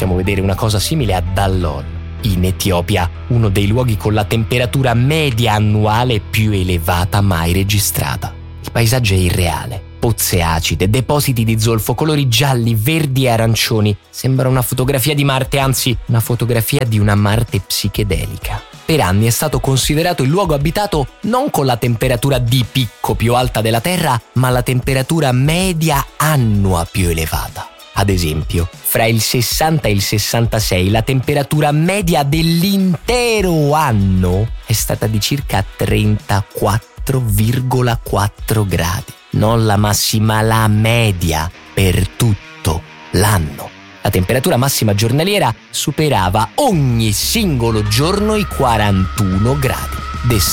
possiamo vedere una cosa simile a Dallol, in Etiopia, uno dei luoghi con la temperatura media annuale più elevata mai registrata. Il paesaggio è irreale. Pozze acide, depositi di zolfo, colori gialli, verdi e arancioni. Sembra una fotografia di Marte, anzi, una fotografia di una Marte psichedelica. Per anni è stato considerato il luogo abitato non con la temperatura di picco più alta della Terra, ma la temperatura media annua più elevata. Ad esempio, fra il 60 e il 66 la temperatura media dell'intero anno è stata di circa 34,4 gradi. Non la massima, la media per tutto l'anno. La temperatura massima giornaliera superava ogni singolo giorno i 41 gradi.